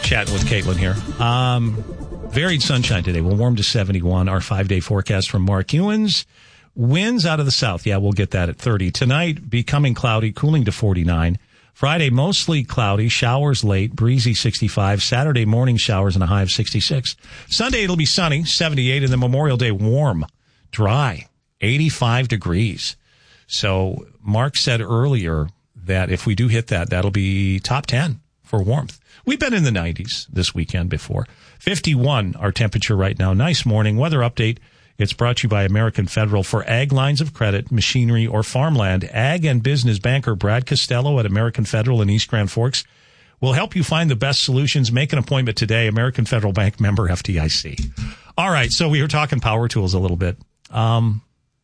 Chatting with Caitlin here. Varied sunshine today. We'll warm to 71. Our 5-day forecast from Mark Ewens. Winds out of the south. Yeah, we'll get that at 30. Tonight, becoming cloudy, cooling to 49. Friday, mostly cloudy, showers late, breezy 65. Saturday, morning showers and a high of 66. Sunday, it'll be sunny, 78. And then Memorial Day, warm, dry, 85 degrees. So Mark said earlier that if we do hit that, that'll be top 10 for warmth. We've been in the 90s this weekend before. 51, our temperature right now. Nice morning. Weather update. It's brought to you by American Federal. For ag lines of credit, machinery, or farmland, ag and business banker Brad Costello at American Federal in East Grand Forks will help you find the best solutions. Make an appointment today. American Federal Bank, member FDIC. All right, so we were talking power tools a little bit. Tim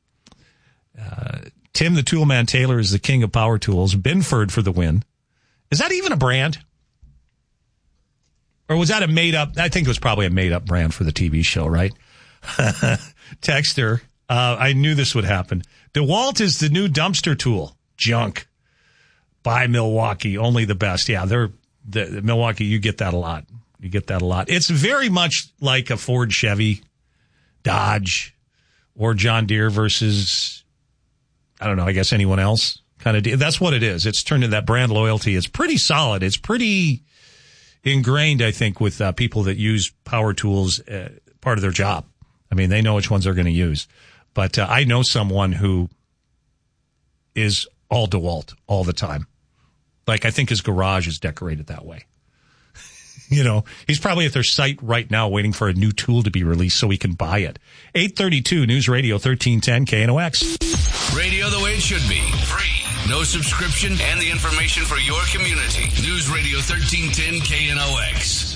the Toolman Taylor is the king of power tools. Binford for the win. Is that even a brand? Or was that a made-up? I think it was probably a made-up brand for the TV show, right? Texter, I knew this would happen. DeWalt is the new dumpster tool. Junk. By Milwaukee. Only the best. Yeah, the Milwaukee, you get that a lot. You get that a lot. It's very much like a Ford, Chevy, Dodge, or John Deere versus, I don't know, I guess anyone else. Kind of. That's what it is. It's turned into that brand loyalty. It's pretty solid. It's pretty ingrained, I think, with people that use power tools, part of their job. I mean, they know which ones they're going to use. But I know someone who is all DeWalt all the time. Like, I think his garage is decorated that way. You know, he's probably at their site right now waiting for a new tool to be released so he can buy it. 832 News Radio 1310 KNOX. Radio the way it should be. Free. No subscription, and the information for your community. News Radio 1310 KNOX.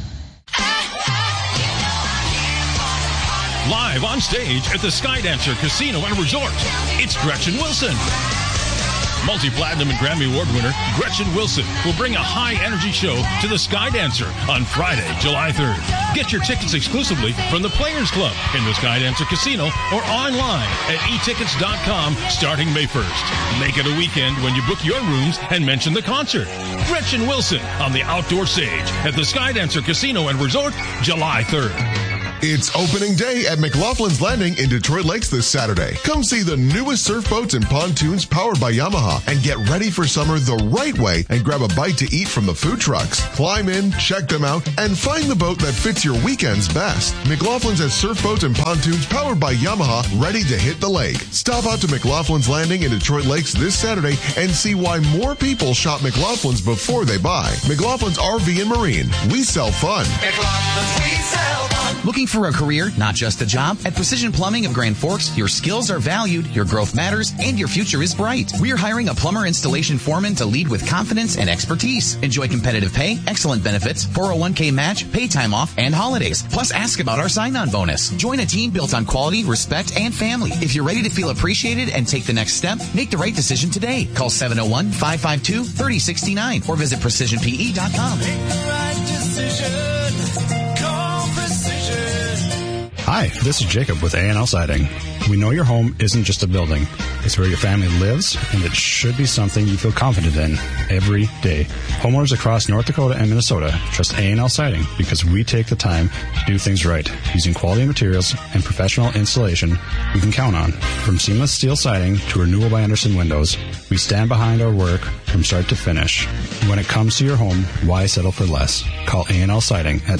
Live on stage at the Skydancer Casino and Resort, it's Gretchen Wilson. Multi-platinum and Grammy Award winner Gretchen Wilson will bring a high-energy show to the Skydancer on Friday, July 3rd. Get your tickets exclusively from the Players Club in the Skydancer Casino or online at etickets.com starting May 1st. Make it a weekend when you book your rooms and mention the concert. Gretchen Wilson on the outdoor stage at the Skydancer Casino and Resort, July 3rd. It's opening day at McLaughlin's Landing in Detroit Lakes this Saturday. Come see the newest surf boats and pontoons powered by Yamaha and get ready for summer the right way and grab a bite to eat from the food trucks. Climb in, check them out, and find the boat that fits your weekends best. McLaughlin's has surf boats and pontoons powered by Yamaha ready to hit the lake. Stop out to McLaughlin's Landing in Detroit Lakes this Saturday and see why more people shop McLaughlin's before they buy. McLaughlin's RV and Marine. We sell fun. McLaughlin's, we sell fun. Looking for a career, not just a job? At Precision Plumbing of Grand Forks, your skills are valued, your growth matters, and your future is bright. We're hiring a plumber installation foreman to lead with confidence and expertise. Enjoy competitive pay, excellent benefits, 401k match, pay time off, and holidays. Plus, ask about our sign-on bonus. Join a team built on quality, respect, and family. If you're ready to feel appreciated and take the next step, make the right decision today. Call 701-552-3069 or visit precisionpe.com. Make the right decision. Call Precision. Hi, this is Jacob with A&L Siding. We know your home isn't just a building. It's where your family lives, and it should be something you feel confident in every day. Homeowners across North Dakota and Minnesota trust A&L Siding because we take the time to do things right, using quality materials and professional installation we can count on. From seamless steel siding to Renewal by Andersen windows, we stand behind our work from start to finish. When it comes to your home, why settle for less? Call A&L Siding at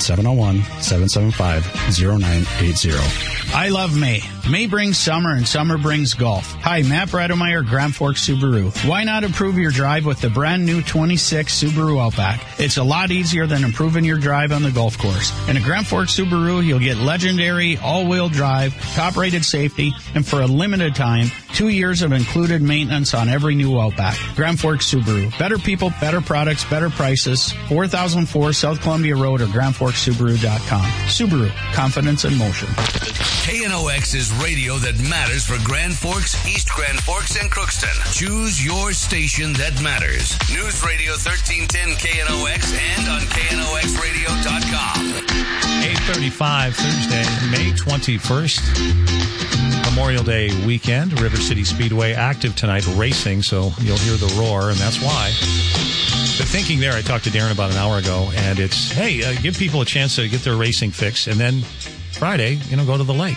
701-775-0980. I love May. May brings summer and summer brings golf. Hi, Matt Bredemeyer, Grand Forks Subaru. Why not improve your drive with the brand new 26 Subaru Outback? It's a lot easier than improving your drive on the golf course. In a Grand Forks Subaru, you'll get legendary all-wheel drive, top-rated safety, and for a limited time, 2 years of included maintenance on every new Outback. Grand Forks Subaru. Better people, better products, better prices. 4004 South Columbia Road or GrandForksSubaru.com. Subaru. Confidence in motion. KNOX is radio that matters for Grand Forks, East Grand Forks, and Crookston. Choose your station that matters. News Radio 1310 KNOX and on KNOXradio.com. 8:35 Thursday, May 21st. Memorial Day weekend. River City Speedway active tonight racing, so you'll hear the roar, and that's why. The thinking there, I talked to Darren about an hour ago, and it's, hey, give people a chance to get their racing fix, and then Friday, go to the lake.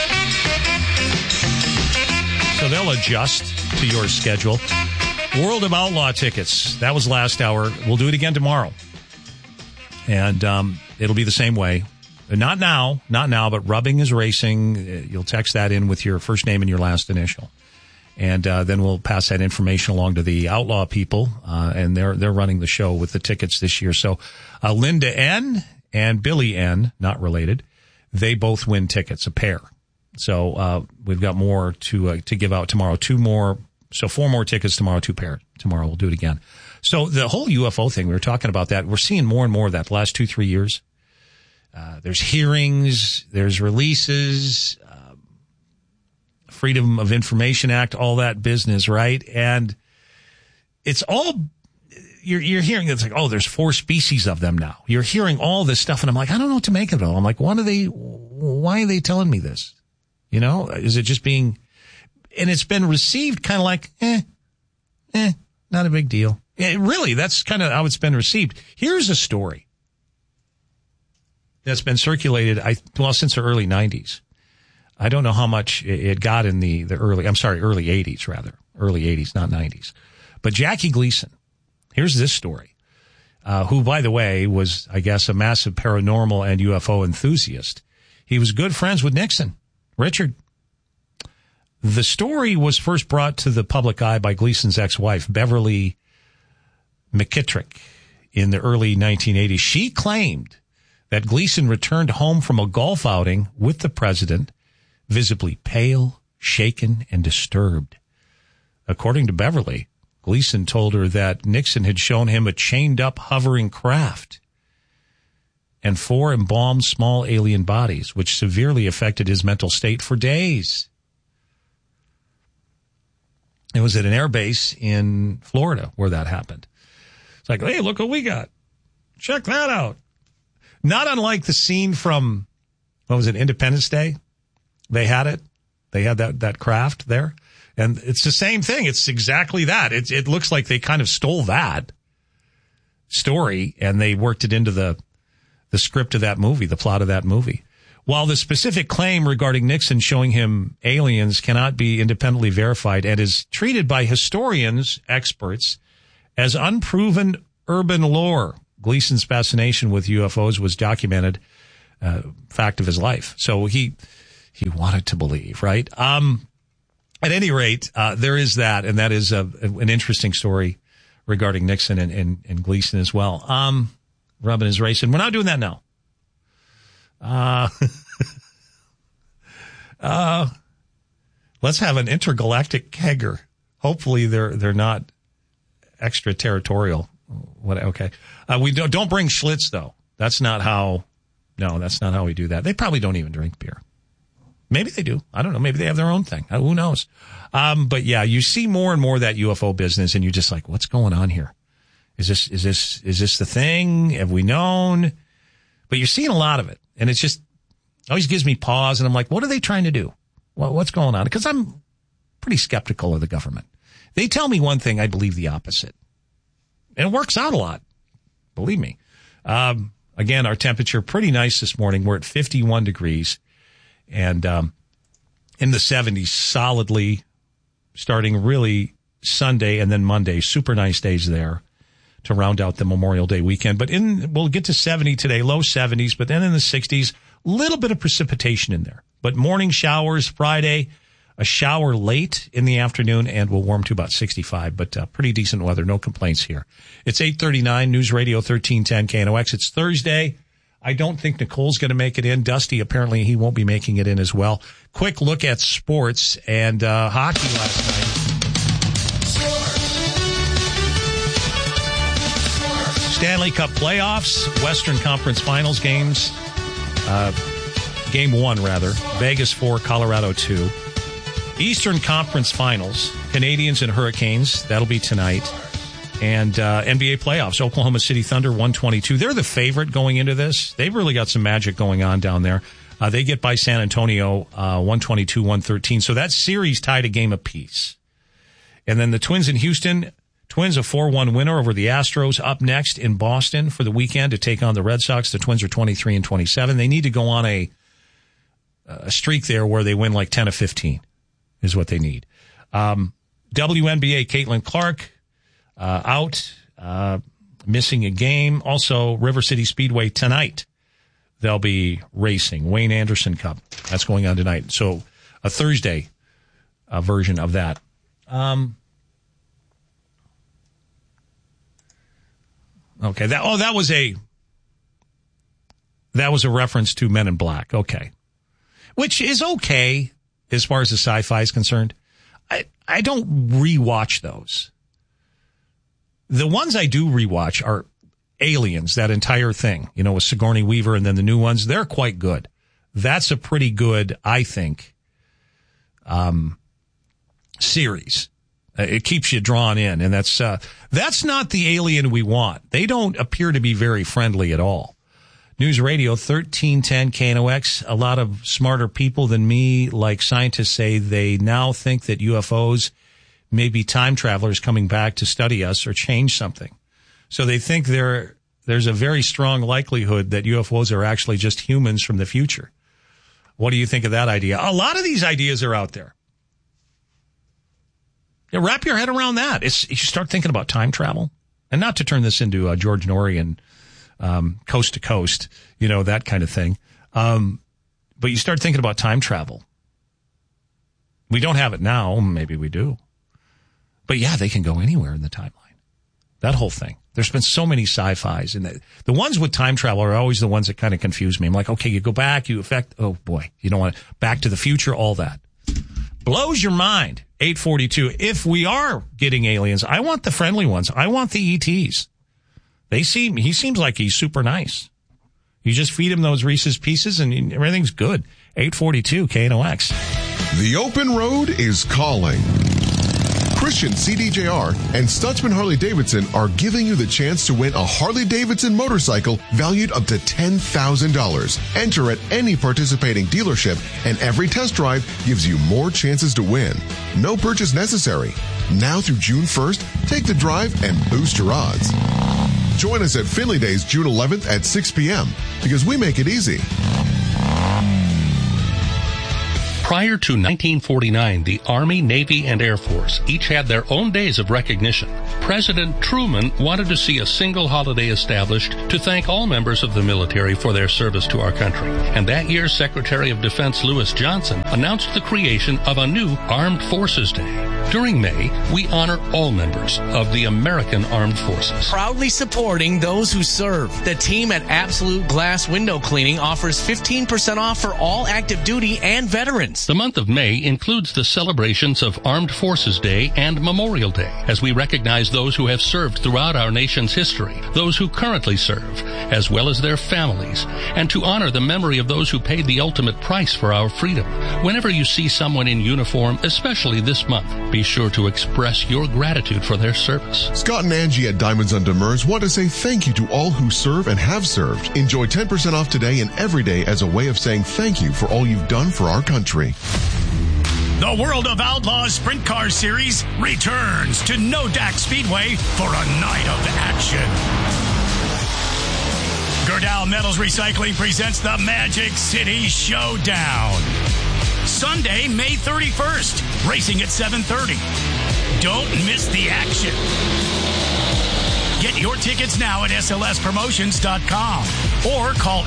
So they'll adjust to your schedule. World of Outlaw tickets. That was last hour. We'll do it again tomorrow. And it'll be the same way. Not now, but Rubbing is Racing. You'll text that in with your first name and your last initial. And then we'll pass that information along to the Outlaw people, and they're running the show with the tickets this year. So Linda N. and Billy N., not related, they both win tickets, a pair. So we've got more to give out tomorrow. 4 more tickets tomorrow, 2 pairs. Tomorrow we'll do it again. So the whole UFO thing, we were talking about that. We're seeing more and more of that the last 2-3 years. There's hearings, there's releases, Freedom of Information Act, all that business, right? And it's all, you're hearing, it's like, oh, there's 4 species of them now. You're hearing all this stuff, and I'm like, I don't know what to make of it all. I'm like, why are they telling me this? Is it just being, and it's been received kind of like, not a big deal. Really, that's kind of how it's been received. Here's a story that's been circulated, since the early 90s. I don't know how much it got in the early 80s, rather. Early 80s, not 90s. But Jackie Gleason, here's this story, who, by the way, was, I guess, a massive paranormal and UFO enthusiast. He was good friends with Nixon, Richard. The story was first brought to the public eye by Gleason's ex-wife, Beverly McKittrick, in the early 1980s. She claimed that Gleason returned home from a golf outing with the president, visibly pale, shaken, and disturbed. According to Beverly, Gleason told her that Nixon had shown him a chained-up hovering craft and 4 embalmed small alien bodies, which severely affected his mental state for days. It was at an air base in Florida where that happened. It's like, hey, look what we got. Check that out. Not unlike the scene from, Independence Day? They had it. They had that craft there. And it's the same thing. It's exactly that. It looks like they kind of stole that story and they worked it into the script of that movie, the plot of that movie. While the specific claim regarding Nixon showing him aliens cannot be independently verified and is treated by historians, experts, as unproven urban lore, Gleason's fascination with UFOs was documented fact of his life. So he wanted to believe, right? At any rate, there is that, and that is an interesting story regarding Nixon and Gleason as well. Rubbing his racing. We're not doing that now. Let's have an intergalactic kegger. Hopefully they're not extraterritorial. What? Okay. We don't bring Schlitz though. That's not how we do that. They probably don't even drink beer. Maybe they do. I don't know. Maybe they have their own thing. Who knows? But yeah, you see more and more of that UFO business and you're just like, what's going on here? Is this the thing? Have we known? But you're seeing a lot of it. And it's just always gives me pause. And I'm like, what are they trying to do? What's going on? Because I'm pretty skeptical of the government. They tell me one thing, I believe the opposite. And it works out a lot. Believe me. Again, our temperature pretty nice this morning. We're at 51 degrees and in the 70s solidly starting really Sunday and then Monday. Super nice days there to round out the Memorial Day weekend. But we'll get to 70 today, low 70s, but then in the 60s, a little bit of precipitation in there. But morning showers Friday, a shower late in the afternoon, and we'll warm to about 65, but pretty decent weather. No complaints here. It's 8:39, News Radio 1310 KNOX. It's Thursday. I don't think Nicole's going to make it in. Dusty, apparently he won't be making it in as well. Quick look at sports and hockey last night. Stanley Cup playoffs, Western Conference Finals games. Game 1, rather. Vegas 4, Colorado 2. Eastern Conference Finals, Canadiens and Hurricanes. That'll be tonight. And NBA playoffs, Oklahoma City Thunder 122. They're the favorite going into this. They've really got some magic going on down there. They get by San Antonio 122-113. So that series tied a game apiece. And then the Twins in Houston, Twins a 4-1 winner over the Astros. Up next in Boston for the weekend to take on the Red Sox. The Twins are 23-27. They need to go on a streak there where they win like 10 of 15 is what they need. WNBA, Caitlin Clark out, missing a game. Also, River City Speedway tonight. They'll be racing. Wayne Anderson Cup. That's going on tonight. So a Thursday version of that. Okay. That was a reference to Men in Black. Okay. Which is okay as far as the sci-fi is concerned. I don't rewatch those. The ones I do rewatch are Aliens, that entire thing, with Sigourney Weaver, and then the new ones. They're quite good. That's a pretty good, I think, series. It keeps you drawn in, and that's not the alien we want. They don't appear to be very friendly at all. News Radio 1310 KNOX. A lot of smarter people than me, like scientists, say they now think that UFOs may be time travelers coming back to study us or change something. So they think there's a very strong likelihood that UFOs are actually just humans from the future. What do you think of that idea? A lot of these ideas are out there. Wrap your head around that. You start thinking about time travel. And not to turn this into George Norrie and Coast to Coast, that kind of thing. But you start thinking about time travel. We don't have it now. Maybe we do. But yeah, they can go anywhere in the timeline. That whole thing. There's been so many sci-fis, and the ones with time travel are always the ones that kind of confuse me. I'm like, okay, you go back, you affect, oh boy, you don't want to, Back to the Future, all that. Blows your mind. 842. If we are getting aliens, I want the friendly ones. I want the ETs. He seems like he's super nice. You just feed him those Reese's Pieces and everything's good. 842 KNOX. The open road is calling. Christian CDJR and Stutzman Harley-Davidson are giving you the chance to win a Harley-Davidson motorcycle valued up to $10,000. Enter at any participating dealership, and every test drive gives you more chances to win. No purchase necessary. Now through June 1st, take the drive and boost your odds. Join us at Finley Days June 11th at 6 p.m. because we make it easy. Prior to 1949, the Army, Navy, and Air Force each had their own days of recognition. President Truman wanted to see a single holiday established to thank all members of the military for their service to our country. And that year, Secretary of Defense Lewis Johnson announced the creation of a new Armed Forces Day. During May, we honor all members of the American Armed Forces. Proudly supporting those who serve. The team at Absolute Glass Window Cleaning offers 15% off for all active duty and veterans. The month of May includes the celebrations of Armed Forces Day and Memorial Day, as we recognize those who have served throughout our nation's history, those who currently serve, as well as their families, and to honor the memory of those who paid the ultimate price for our freedom. Whenever you see someone in uniform, especially this month, be sure to express your gratitude for their service. Scott and Angie at Diamonds on Demers want to say thank you to all who serve and have served. Enjoy 10% off today and every day as a way of saying thank you for all you've done for our country. The World of Outlaws Sprint Car Series returns to Nodak Speedway for a night of action. Gerdau Metals Recycling presents the Magic City Showdown. Sunday, May 31st, racing at 7:30. Don't miss the action. Get your tickets now at slspromotions.com or call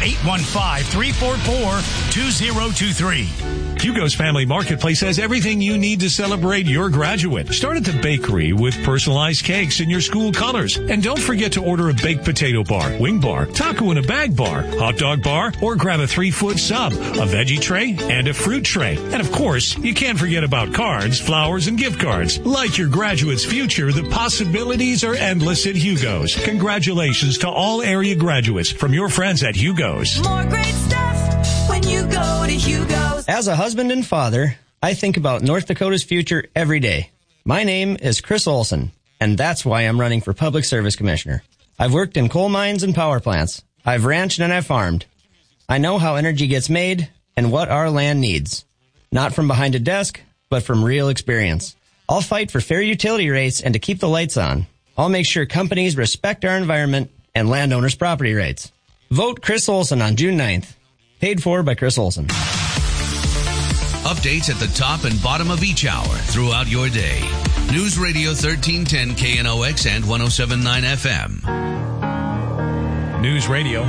815-344-2023. Hugo's Family Marketplace has everything you need to celebrate your graduate. Start at the bakery with personalized cakes in your school colors. And don't forget to order a baked potato bar, wing bar, taco in a bag bar, hot dog bar, or grab a 3-foot sub, a veggie tray, and a fruit tray. And of course, you can't forget about cards, flowers, and gift cards. Like your graduate's future, the possibilities are endless at Hugo's. Congratulations to all area graduates from your friends at Hugo's. More great stuff when you go to Hugo's. As a husband and father, I think about North Dakota's future every day. My name is Chris Olson, and that's why I'm running for Public Service Commissioner. I've worked in coal mines and power plants. I've ranched and I've farmed. I know how energy gets made and what our land needs. Not from behind a desk, but from real experience. I'll fight for fair utility rates and to keep the lights on. I'll make sure companies respect our environment and landowners' property rights. Vote Chris Olson on June 9th. Paid for by Chris Olson. Updates at the top and bottom of each hour throughout your day. News Radio 1310 KNOX and 107.9 FM. News Radio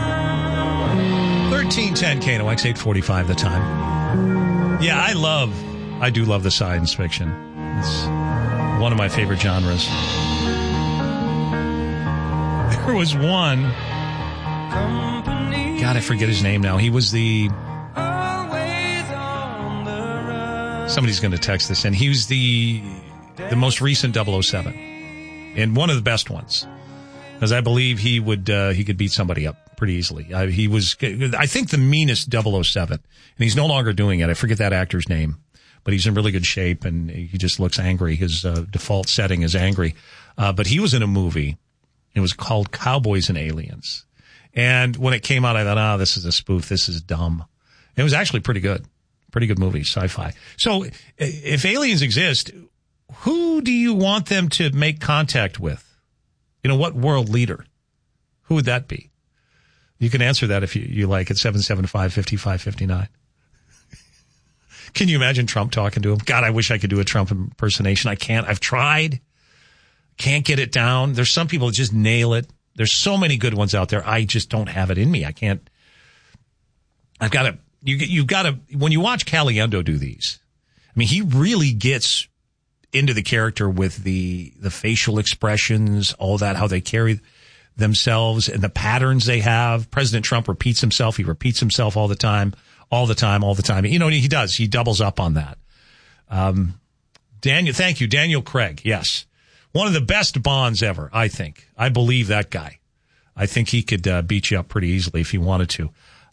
1310 KNOX, 8:45 the time. Yeah, I do love the science fiction. It's one of my favorite genres. There was one. God, I forget his name now. He was the... Somebody's going to text this in. He was the most recent 007. And one of the best ones. Because I believe he could beat somebody up pretty easily. He was, I think, the meanest 007. And he's no longer doing it. I forget that actor's name. But he's in really good shape, and he just looks angry. His default setting is angry. But he was in a movie. It was called Cowboys and Aliens. And when it came out, I thought, this is a spoof. This is dumb. It was actually pretty good. Pretty good movie, sci-fi. So if aliens exist, who do you want them to make contact with? You know, what world leader? Who would that be? You can answer that if you like at 775-5559. Can you imagine Trump talking to him? God, I wish I could do a Trump impersonation. I can't. I've tried. Can't get it down. There's some people that just nail it. There's so many good ones out there. I just don't have it in me. I can't. I've got to. You've got to. When you watch Caliendo do these, I mean, he really gets into the character with the facial expressions, all that, how they carry themselves and the patterns they have. President Trump repeats himself. He repeats himself all the time. All the time. You know, he does. He doubles up on that. Daniel, thank you. Daniel Craig. Yes. One of the best Bonds ever, I think. I believe that guy. I think he could beat you up pretty easily if he wanted to.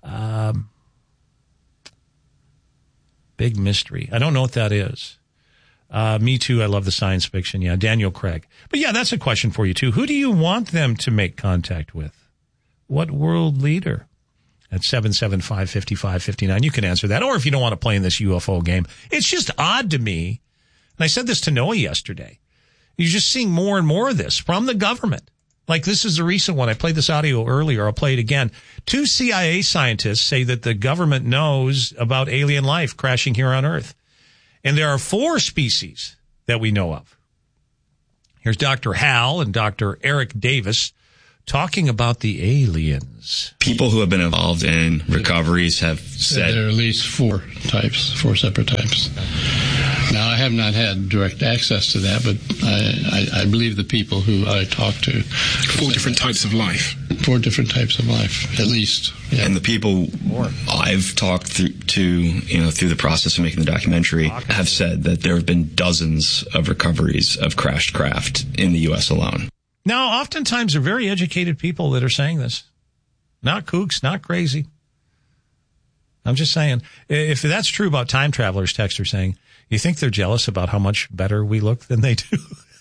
Big mystery. I don't know what that is. Me too. I love the science fiction. Yeah, Daniel Craig. But yeah, that's a question for you too. Who do you want them to make contact with? What world leader? At 775-5559. You can answer that. Or if you don't want to play in this UFO game. It's just odd to me. And I said this to Noah yesterday. You're just seeing more and more of this from the government. Like this is a recent one. I played this audio earlier. I'll play it again. 2 CIA scientists say that the government knows about alien life crashing here on Earth. And there are 4 species that we know of. Here's Dr. Hal and Dr. Eric Davis talking about the aliens. People who have been involved in recoveries have said there are at least 4 separate types. Now, I have not had direct access to that, but I believe the people who I talked to. 4 different types of life. 4 different types of life, at least. Yeah. And the people I've talked to, you know, through the process of making the documentary, have said that there have been dozens of recoveries of crashed craft in the U.S. alone. Now, oftentimes they're very educated people that are saying this. Not kooks, not crazy. I'm just saying, if that's true about time travelers, texts are saying, you think they're jealous about how much better we look than they do?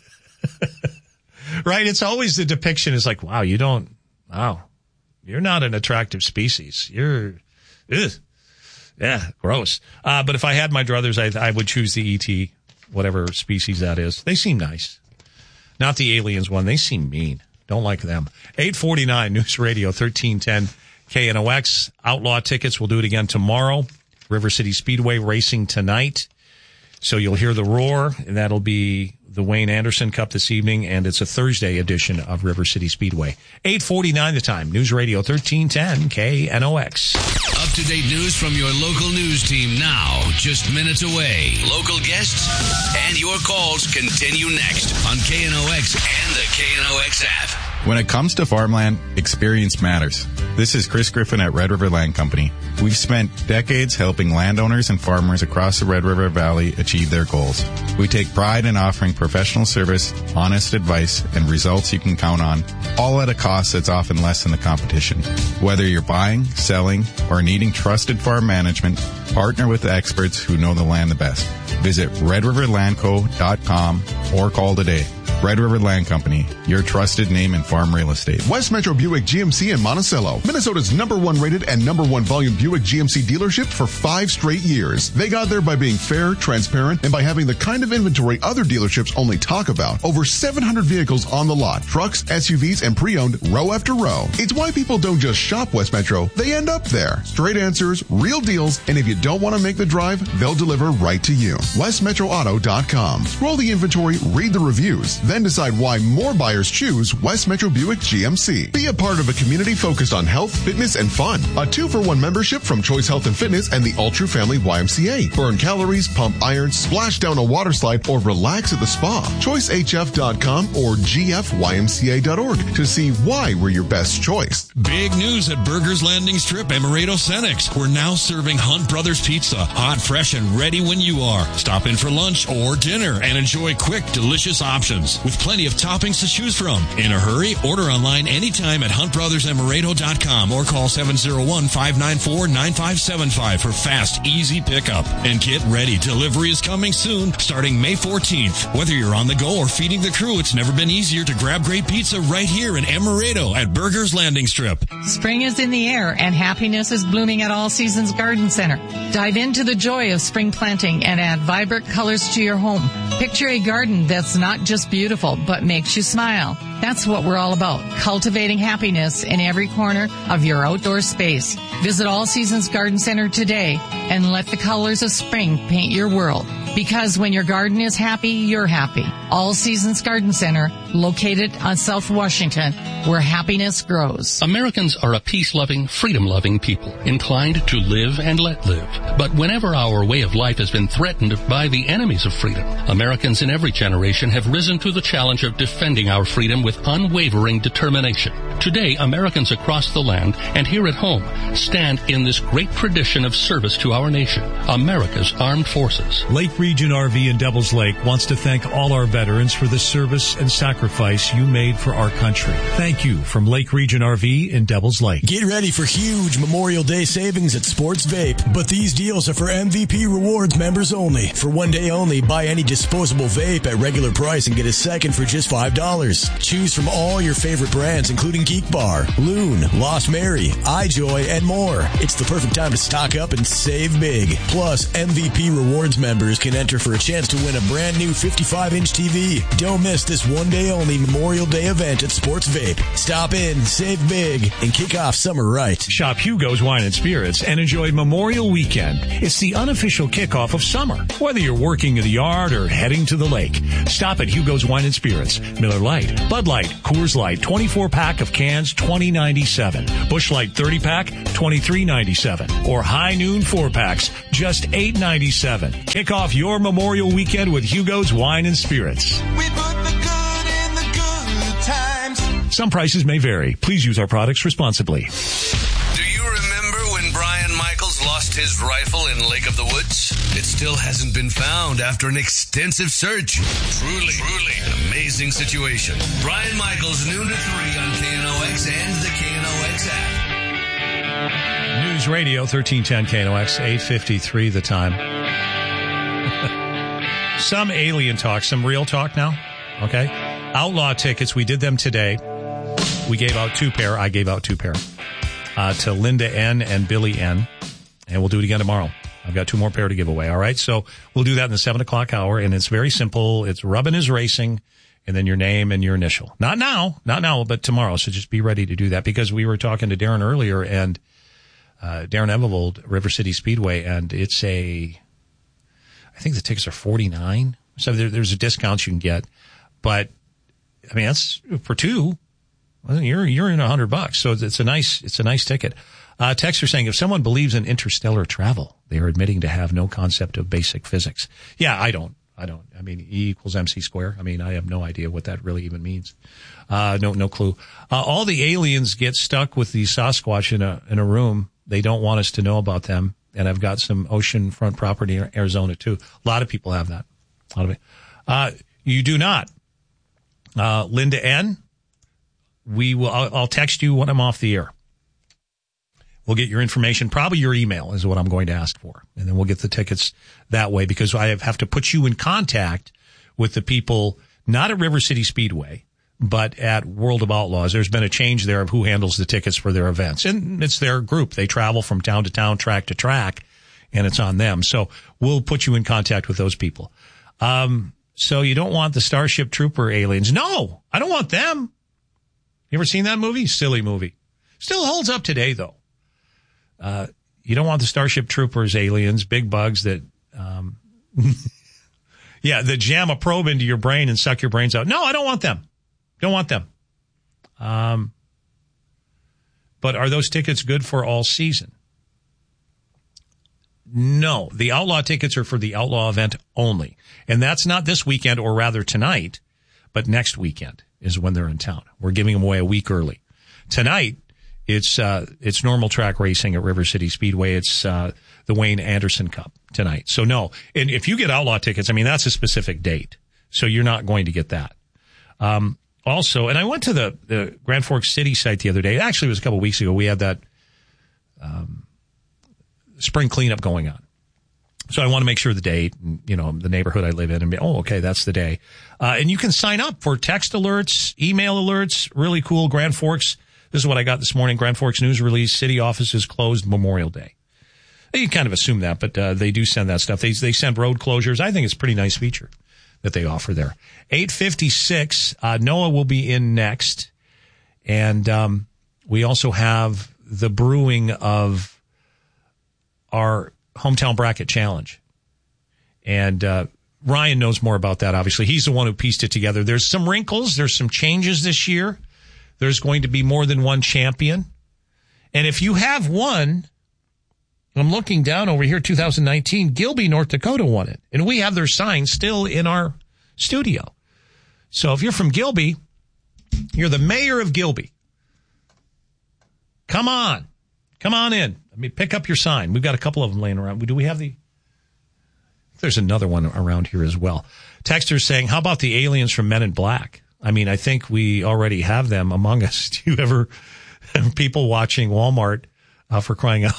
Right? It's always the depiction is like, wow, you're not an attractive species. Yeah, gross. But if I had my druthers, I would choose the ET, whatever species that is. They seem nice. Not the aliens one. They seem mean. Don't like them. 849 News Radio 1310 KNOX. Outlaw tickets. We'll do it again tomorrow. River City Speedway racing tonight. So you'll hear the roar, and that'll be the Wayne Anderson Cup this evening, and it's a Thursday edition of River City Speedway. 8:49 the time. News Radio 1310 KNOX. Up-to-date news from your local news team now, just minutes away. Local guests and your calls continue next on KNOX and the KNOX app. When it comes to farmland, experience matters. This is Chris Griffin at Red River Land Company. We've spent decades helping landowners and farmers across the Red River Valley achieve their goals. We take pride in offering professional service, honest advice, and results you can count on, all at a cost that's often less than the competition. Whether you're buying, selling, or needing trusted farm management, partner with the experts who know the land the best. Visit redriverlandco.com or call today. Red River Land Company, your trusted name in farm real estate. West Metro Buick GMC in Monticello, Minnesota's #1 rated and #1 volume Buick GMC dealership for 5 straight years. They got there by being fair, transparent, and by having the kind of inventory other dealerships only talk about. Over 700 vehicles on the lot, trucks, SUVs, and pre-owned row after row. It's why people don't just shop West Metro, they end up there. Straight answers, real deals, and if you don't want to make the drive, they'll deliver right to you. WestMetroAuto.com. Scroll the inventory, read the reviews, then decide why more buyers choose West Metro Buick GMC. Be a part of a community focused on health, fitness, and fun. A 2-for-1 membership from Choice Health and Fitness and the Ultra Family YMCA. Burn calories, pump iron, splash down a water slide, or relax at the spa. ChoiceHF.com or GFYMCA.org to see why we're your best choice. Big news at Burgers Landing Strip, Amaretto Cenex. We're now serving Hunt Brothers Pizza, hot, fresh, and ready when you are. Stop in for lunch or dinner and enjoy quick, delicious options with plenty of toppings to choose from. In a hurry, order online anytime at huntbrothersamaretto.com or call 701-594-9575 for fast, easy pickup. And get ready, delivery is coming soon, starting May 14th. Whether you're on the go or feeding the crew, it's never been easier to grab great pizza right here in Amaretto at Burgers Landing Strip. Spring is in the air and happiness is blooming at All Seasons Garden Center. Dive into the joy of spring planting and add vibrant colors to your home. Picture a garden that's not just beautiful, but makes you smile. That's what we're all about, cultivating happiness in every corner of your outdoor space. Visit All Seasons Garden Center today and let the colors of spring paint your world. Because when your garden is happy, you're happy. All Seasons Garden Center, located on South Washington, where happiness grows. Americans are a peace-loving, freedom-loving people, inclined to live and let live. But whenever our way of life has been threatened by the enemies of freedom, Americans in every generation have risen to the challenge of defending our freedom with unwavering determination. Today, Americans across the land and here at home stand in this great tradition of service to our nation, America's Armed Forces. Lake Region RV in Devils Lake wants to thank all our veterans for the service and sacrifice you made for our country. Thank you from Lake Region RV in Devils Lake. Get ready for huge Memorial Day savings at Sports Vape, but these deals are for MVP Rewards members only. For one day only, buy any disposable vape at regular price and get a second for just $5. Choose from all your favorite brands, including Geek Bar, Loon, Lost Mary, iJoy, and more. It's the perfect time to stock up and save big. Plus, MVP Rewards members can enter for a chance to win a brand new 55-inch TV. Don't miss this one-day-only Memorial Day event at Sports Vape. Stop in, save big, and kick off summer right. Shop Hugo's Wine and Spirits and enjoy Memorial Weekend. It's the unofficial kickoff of summer. Whether you're working in the yard or heading to the lake, stop at Hugo's Wine and Spirits. Miller Lite, Bud Light, Coors Light, 24-pack of cans, $20.97. Busch Light 30-pack, $23.97. Or High Noon 4-packs, just $8.97. Kick off your Memorial Weekend with Hugo's Wine and Spirits. We put the good in the good times. Some prices may vary. Please use our products responsibly. Do you remember when Brian Michaels lost his rifle in Lake of the Woods? It still hasn't been found after an extensive search. Truly an amazing situation. Brian Michaels, noon to 3 on KNOX and the KNOX app. News Radio 1310 KNOX, 8:53 the time. Some alien talk, some real talk now. Okay. Outlaw tickets. We did them today. We gave out 2 pair. I gave out 2 pair to Linda N and Billy N. And we'll do it again tomorrow. I've got 2 more pair to give away. All right. So we'll do that in the 7 o'clock hour. And it's very simple. It's Rubbin' is Racing and then your name and your initial. Not now, but tomorrow. So just be ready to do that because we were talking to Darren earlier and Darren Evevold, River City Speedway. And it's I think the tickets are $49. So there's a discount you can get. But I mean, that's for 2. Well, you're in $100. So it's a nice ticket. Texter saying, if someone believes in interstellar travel, they are admitting to have no concept of basic physics. Yeah, I don't. I mean, E equals MC square. I mean, I have no idea what that really even means. No clue. All the aliens get stuck with the Sasquatch in a room. They don't want us to know about them. And I've got some oceanfront property in Arizona too. A lot of people have that. A lot of it. You do not. Linda N. I'll text you when I'm off the air. We'll get your information. Probably your email is what I'm going to ask for. And then we'll get the tickets that way because I have to put you in contact with the people not at River City Speedway, but at World of Outlaws. There's been a change there of who handles the tickets for their events. And it's their group. They travel from town to town, track to track, and it's on them. So we'll put you in contact with those people. So you don't want the Starship Trooper aliens. No, I don't want them. You ever seen that movie? Silly movie. Still holds up today, though. You don't want the Starship Troopers aliens, big bugs that, that jam a probe into your brain and suck your brains out. No, I don't want them. Don't want them. But are those tickets good for all season? No, the Outlaw tickets are for the Outlaw event only. And that's not this weekend, or rather tonight, but next weekend is when they're in town. We're giving them away a week early. Tonight, it's normal track racing at River City Speedway. It's the Wayne Anderson Cup tonight. So no, and if you get Outlaw tickets, I mean, that's a specific date. So you're not going to get that. Also, and I went to the Grand Forks City site the other day. Actually, it was a couple of weeks ago. We had that spring cleanup going on. So I want to make sure the date, and, the neighborhood I live in, and okay, that's the day. And you can sign up for text alerts, email alerts, really cool. Grand Forks, this is what I got this morning. Grand Forks news release, city offices closed Memorial Day. You kind of assume that, but they do send that stuff. They send road closures. I think it's a pretty nice feature that they offer there. 8:56, Noah will be in next. And we also have the brewing of our Hometown Bracket Challenge. And Ryan knows more about that, obviously. He's the one who pieced it together. There's some wrinkles. There's some changes this year. There's going to be more than one champion. And if you have won, I'm looking down over here, 2019, Gilby, North Dakota won it. And we have their sign still in our studio. So if you're from Gilby, you're the mayor of Gilby. Come on in. I mean, pick up your sign. We've got a couple of them laying around. Do we have there's another one around here as well. Texter's saying, how about the aliens from Men in Black? I mean, I think we already have them among us. Do you ever have people watching Walmart for crying out?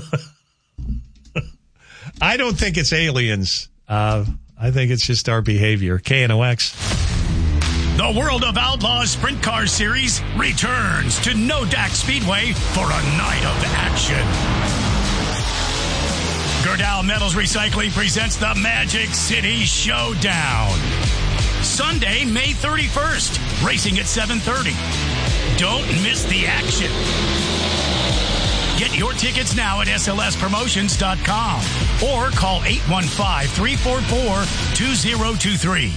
I don't think it's aliens. I think it's just our behavior. KNOX. The World of Outlaws Sprint Car Series returns to Nodak Speedway for a night of action. Gerdau Metals Recycling presents the Magic City Showdown. Sunday, May 31st, racing at 7:30. Don't miss the action. Get your tickets now at slspromotions.com or call 815-344-2023.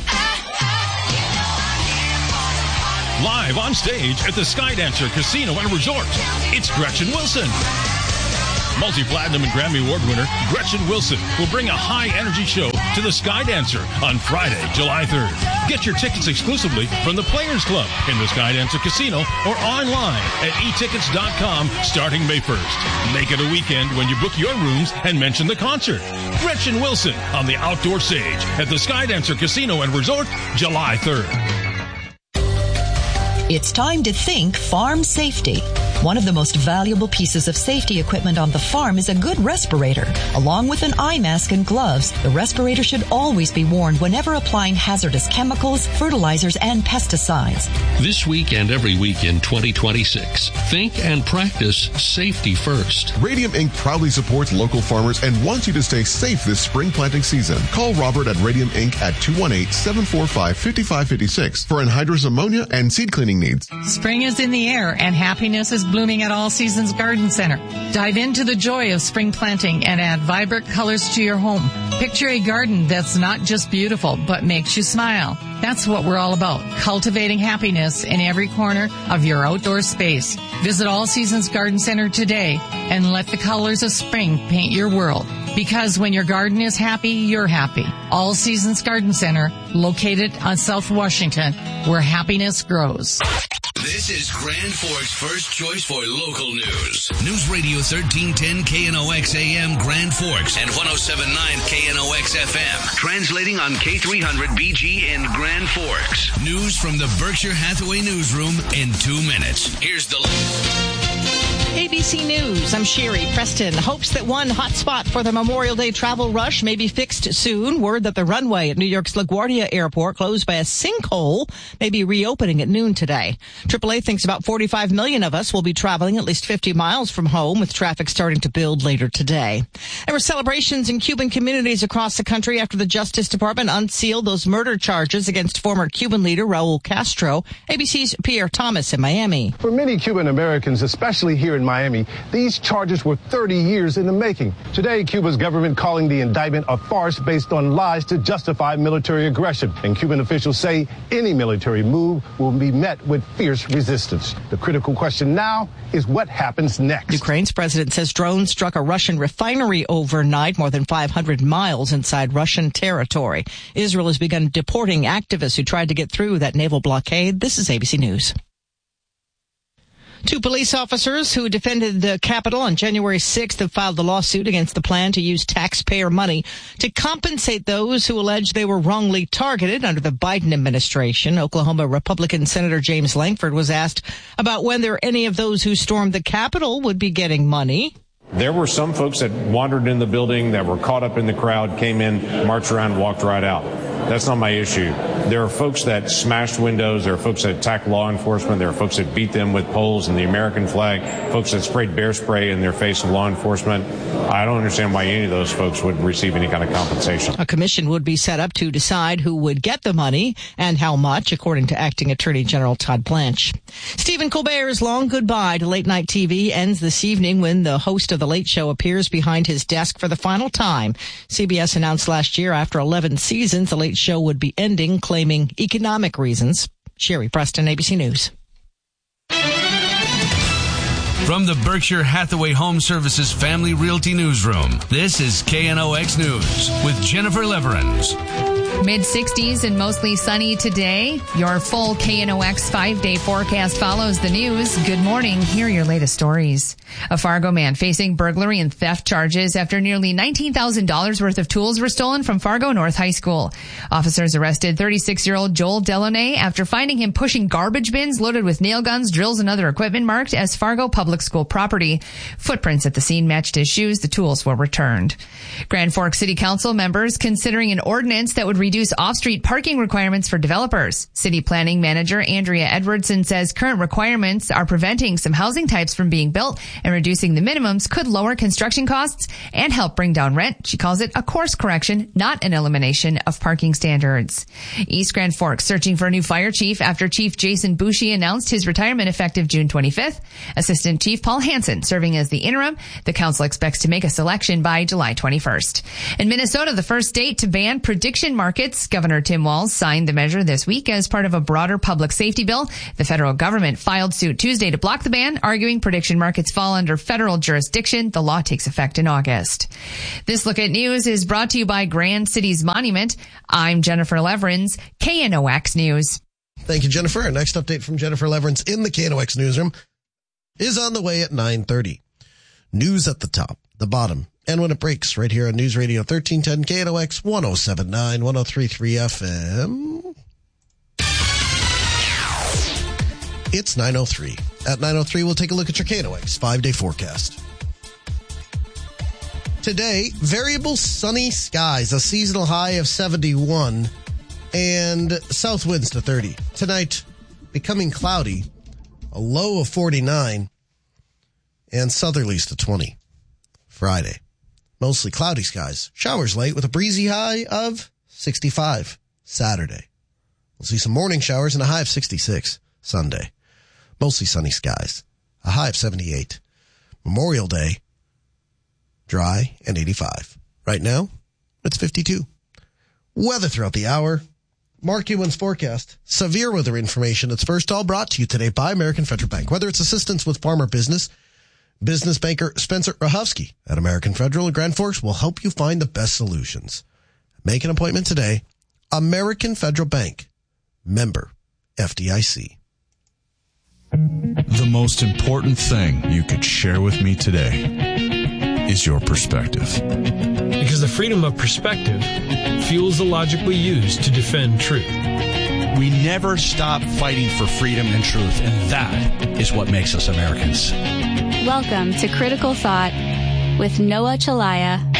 Live on stage at the Skydancer Casino and Resort, it's Gretchen Wilson. Multi-platinum and Grammy Award winner Gretchen Wilson will bring a high-energy show to the Skydancer on Friday, July 3rd. Get your tickets exclusively from the Players Club in the Skydancer Casino or online at etickets.com starting May 1st. Make it a weekend when you book your rooms and mention the concert. Gretchen Wilson on the outdoor stage at the Skydancer Casino and Resort, July 3rd. It's time to think farm safety. One of the most valuable pieces of safety equipment on the farm is a good respirator. Along with an eye mask and gloves, the respirator should always be worn whenever applying hazardous chemicals, fertilizers, and pesticides. This week and every week in 2026, think and practice safety first. Radium Inc. proudly supports local farmers and wants you to stay safe this spring planting season. Call Robert at Radium Inc. at 218-745-5556 for anhydrous ammonia and seed cleaning needs. Spring is in the air and happiness is blooming at All Seasons Garden Center. Dive into the joy of spring planting and add vibrant colors to your home. Picture a garden that's not just beautiful, but makes you smile. That's what we're all about, cultivating happiness in every corner of your outdoor space. Visit All Seasons Garden Center today and let the colors of spring paint your world. Because when your garden is happy, you're happy. All Seasons Garden Center, located on South Washington, where happiness grows. This is Grand Forks' first choice for local news. News Radio 1310 KNOX AM Grand Forks and 107.9 KNOX FM. Translating on K300BG in Grand Forks. News from the Berkshire Hathaway newsroom in 2 minutes. Here's the ABC News, I'm Sherry Preston. Hopes that one hotspot for the Memorial Day travel rush may be fixed soon. Word that the runway at New York's LaGuardia Airport, closed by a sinkhole, may be reopening at noon today. AAA thinks about 45 million of us will be traveling at least 50 miles from home, with traffic starting to build later today. There were celebrations in Cuban communities across the country after the Justice Department unsealed those murder charges against former Cuban leader Raul Castro. ABC's Pierre Thomas in Miami. For many Cuban Americans, especially here in Miami, these charges were 30 years in the making. Today, Cuba's government calling the indictment a farce based on lies to justify military aggression. And Cuban officials say any military move will be met with fierce resistance. The critical question now is what happens next. Ukraine's president says drones struck a Russian refinery overnight, more than 500 miles inside Russian territory. Israel has begun deporting activists who tried to get through that naval blockade. This is ABC News. 2 police officers who defended the Capitol on January 6th have filed a lawsuit against the plan to use taxpayer money to compensate those who allege they were wrongly targeted under the Biden administration. Oklahoma Republican Senator James Lankford was asked about whether any of those who stormed the Capitol would be getting money. There were some folks that wandered in the building, that were caught up in the crowd, came in, marched around, walked right out. That's not my issue. There are folks that smashed windows. There are folks that attacked law enforcement. There are folks that beat them with poles and the American flag, folks that sprayed bear spray in their face of law enforcement. I don't understand why any of those folks would receive any kind of compensation. A commission would be set up to decide who would get the money and how much, according to Acting Attorney General Todd Blanche. Stephen Colbert's long goodbye to late-night TV ends this evening when the host of The Late Show appears behind his desk for the final time. CBS announced last year after 11 seasons, The Late Show would be ending, claiming economic reasons. Sherry Preston, ABC News. From the Berkshire Hathaway Home Services Family Realty Newsroom, this is KNOX News with Jennifer Leverins. Mid-60s and mostly sunny today. Your full KNOX 5-day forecast follows the news. Good morning. Here are your latest stories. A Fargo man facing burglary and theft charges after nearly $19,000 worth of tools were stolen from Fargo North High School. Officers arrested 36-year-old Joel Delaunay after finding him pushing garbage bins loaded with nail guns, drills, and other equipment marked as Fargo Public School property. Footprints at the scene matched his shoes. The tools were returned. Grand Forks City Council members considering an ordinance that would reduce off-street parking requirements for developers. City Planning Manager Andrea Edwardson says current requirements are preventing some housing types from being built, and reducing the minimums could lower construction costs and help bring down rent. She calls it a course correction, not an elimination of parking standards. East Grand Forks searching for a new fire chief after Chief Jason Boucher announced his retirement effective June 25th. Assistant Chief Paul Hansen serving as the interim. The council expects to make a selection by July 21st. In Minnesota, the first state to ban prediction markets. Governor Tim Walz signed the measure this week as part of a broader public safety bill. The federal government filed suit Tuesday to block the ban, arguing prediction markets fall under federal jurisdiction. The law takes effect in August. This Look at News is brought to you by Grand Cities Monument. I'm Jennifer Leverins, KNOX News. Thank you, Jennifer. Our next update from Jennifer Leverins in the KNOX newsroom is on the way at 9:30. News at the top, the bottom, and when it breaks right here on News Radio 1310 KNOX 107.9, 103.3 FM. It's 9:03. At 9:03, we'll take a look at your KNOX 5-day forecast. Today, variable sunny skies, a seasonal high of 71, and south winds to 30. Tonight, becoming cloudy, a low of 49, and southerlies to 20. Friday, mostly cloudy skies, showers late with a breezy high of 65. Saturday, we'll see some morning showers and a high of 66. Sunday, mostly sunny skies, a high of 78. Memorial Day, dry and 85. Right now, it's 52. Weather throughout the hour. Mark Ewan's forecast. Severe weather information. It's first all brought to you today by American Federal Bank. Whether it's assistance with farmer business banker Spencer Rahowski at American Federal in Grand Forks will help you find the best solutions. Make an appointment today. American Federal Bank. Member FDIC. The most important thing you could share with me today is your perspective. Because the freedom of perspective fuels the logic we use to defend truth. We never stop fighting for freedom and truth, and that is what makes us Americans. Welcome to Critical Thought with Noah Chalaya